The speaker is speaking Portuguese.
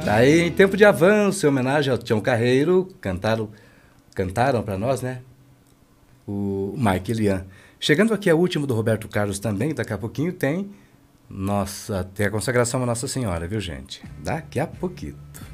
Daí, em tempo de avanço, em homenagem ao Tião Carreiro, cantaram para nós, né? O Mike e Lian. Chegando aqui ao último do Roberto Carlos também, daqui a pouquinho tem a consagração à Nossa Senhora, viu, gente? Daqui a pouquinho.